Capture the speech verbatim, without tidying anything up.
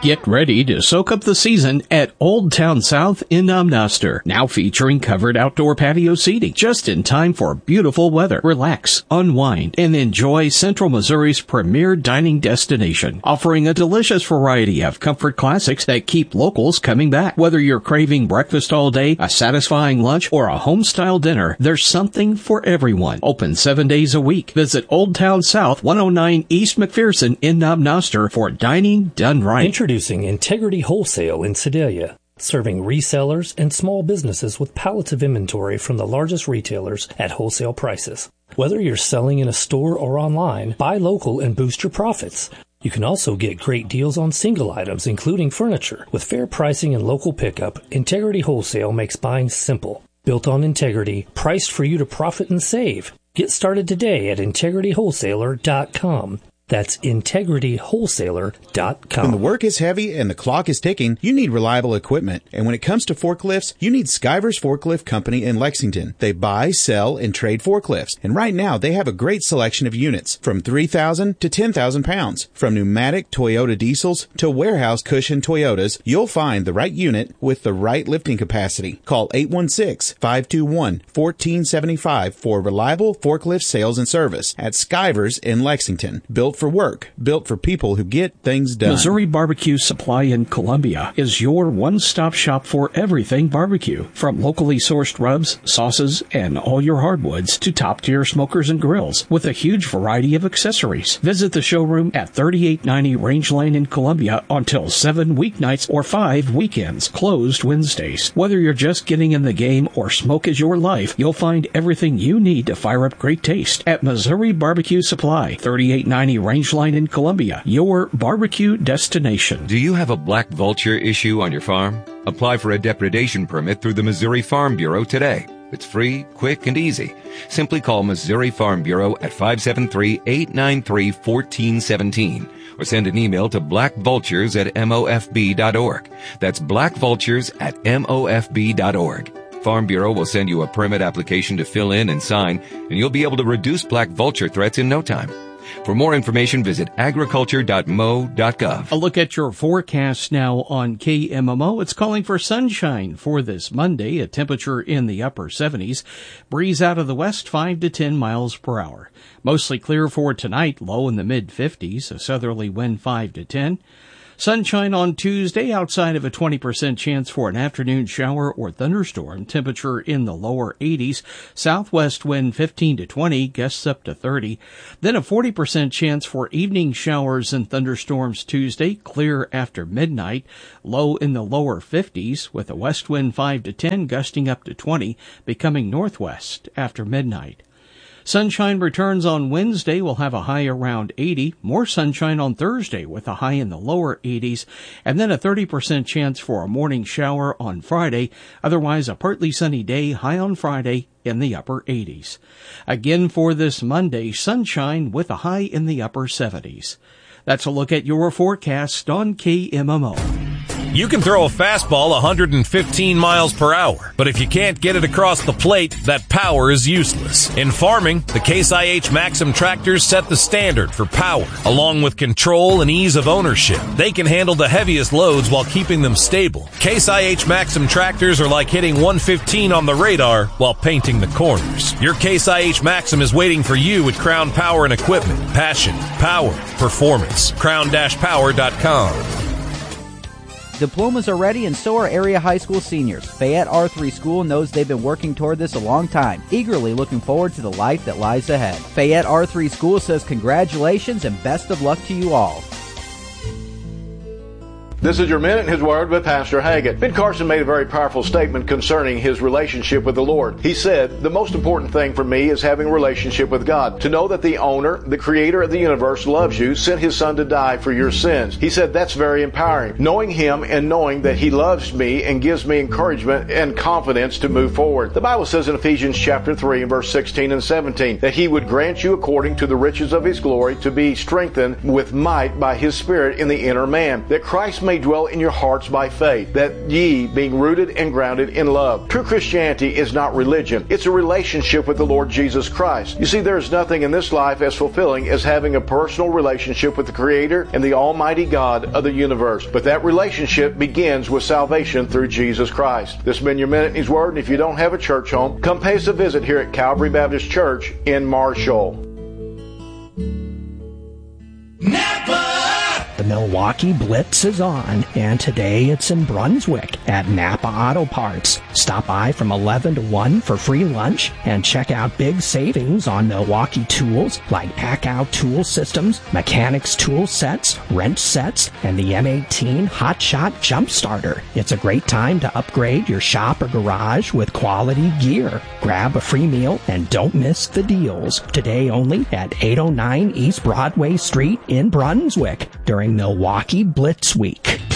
Get ready to soak up the season at Old Town South in Amnoster. Now featuring covered outdoor patio seating. Just in time for beautiful weather. Relax, unwind, and enjoy Central Missouri's premier dining destination. Offering a delicious variety of comfort classics that keep locals coming back. Whether you're craving breakfast all day, a satisfying lunch, or a home-style dinner, there's something for everyone. Open seven days a week. Visit Old Town South, one oh nine East McPherson in Amnoster for dining done right. Introducing Integrity Wholesale in Sedalia, serving resellers and small businesses with pallets of inventory from the largest retailers at wholesale prices. Whether you're selling in a store or online, buy local and boost your profits. You can also get great deals on single items, including furniture. With fair pricing and local pickup, Integrity Wholesale makes buying simple. Built on integrity, priced for you to profit and save. Get started today at integrity wholesaler dot com. That's integrity wholesaler dot com. When the work is heavy and the clock is ticking, you need reliable equipment. And when it comes to forklifts, you need Skivers Forklift Company in Lexington. They buy, sell, and trade forklifts. And right now, they have a great selection of units, from three thousand to ten thousand pounds. From pneumatic Toyota diesels to warehouse cushion Toyotas, you'll find the right unit with the right lifting capacity. Call eight one six, five two one, one four seven five for reliable forklift sales and service at Skivers in Lexington. Built for work, built for people who get things done. Missouri Barbecue Supply in Columbia is your one-stop shop for everything barbecue. From locally sourced rubs, sauces, and all your hardwoods to top-tier smokers and grills with a huge variety of accessories. Visit the showroom at thirty-eight ninety Range Lane in Columbia until seven weeknights or five weekends, closed Wednesdays. Whether you're just getting in the game or smoke is your life, you'll find everything you need to fire up great taste at Missouri Barbecue Supply, thirty-eight ninety Range Line in Columbia, your barbecue destination. Do you have a black vulture issue on your farm? Apply for a depredation permit through the Missouri Farm Bureau today. It's free, quick, and easy. Simply call Missouri Farm Bureau at five seven three, eight nine three, one four one seven or send an email to blackvultures at M O F B dot org. That's blackvultures at M O F B dot org. Farm Bureau will send you a permit application to fill in and sign, and you'll be able to reduce black vulture threats in no time. For more information, visit agriculture dot m o dot gov. A look at your forecast now on K M M O. It's calling for sunshine for this Monday, a temperature in the upper seventies. Breeze out of the west, five to ten miles per hour. Mostly clear for tonight, low in the mid-fifties, a southerly wind five to ten. Sunshine on Tuesday, outside of a twenty percent chance for an afternoon shower or thunderstorm. Temperature in the lower eighties. Southwest wind fifteen to twenty, gusts up to thirty. Then a forty percent chance for evening showers and thunderstorms Tuesday. Clear after midnight. Low in the lower fifties with a west wind five to ten, gusting up to twenty, becoming northwest after midnight. Sunshine returns on Wednesday. We'll have a high around eighty. More sunshine on Thursday with a high in the lower eighties. And then a thirty percent chance for a morning shower on Friday. Otherwise, a partly sunny day, high on Friday in the upper eighties. Again for this Monday, sunshine with a high in the upper seventies. That's a look at your forecast on K M M O. You can throw a fastball one hundred fifteen miles per hour, but if you can't get it across the plate, that power is useless. In farming, the Case I H Maxim tractors set the standard for power, along with control and ease of ownership. They can handle the heaviest loads while keeping them stable. Case I H Maxim tractors are like hitting one fifteen on the radar while painting the corners. Your Case I H Maxim is waiting for you at Crown Power and Equipment. Passion, power, performance. crown dash power dot com. Diplomas are ready and so are area high school seniors. Fayette R three School knows they've been working toward this a long time, eagerly looking forward to the life that lies ahead. Fayette R three School says congratulations and best of luck to you all. This is your Minute in His Word with Pastor Haggett. Ben Carson made a very powerful statement concerning his relationship with the Lord. He said, the most important thing for me is having a relationship with God. To know that the owner, the creator of the universe loves you, sent his son to die for your sins. He said that's very empowering. Knowing him and knowing that he loves me and gives me encouragement and confidence to move forward. The Bible says in Ephesians chapter three and verse sixteen and seventeen that he would grant you according to the riches of his glory to be strengthened with might by his Spirit in the inner man, that Christ may dwell in your hearts by faith, that ye, being rooted and grounded in love. True Christianity is not religion. It's a relationship with the Lord Jesus Christ. You see, there is nothing in this life as fulfilling as having a personal relationship with the Creator and the Almighty God of the universe. But that relationship begins with salvation through Jesus Christ. This has been your Minute in His Word, and if you don't have a church home, come pay us a visit here at Calvary Baptist Church in Marshall. The Milwaukee Blitz is on, and today it's in Brunswick at Napa Auto Parts. Stop by from eleven to one for free lunch and check out big savings on Milwaukee tools like Pack-Out tool systems, mechanics tool sets, wrench sets, and the M eighteen Hot Shot Jump Starter. It's a great time to upgrade your shop or garage with quality gear. Grab a free meal and don't miss the deals. Today only at eight oh nine East Broadway Street in Brunswick during Milwaukee Blitz Week.